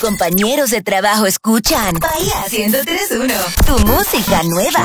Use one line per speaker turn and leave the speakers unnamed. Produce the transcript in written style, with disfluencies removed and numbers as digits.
compañeros de trabajo escuchan Bahía 103.1, tu música nueva.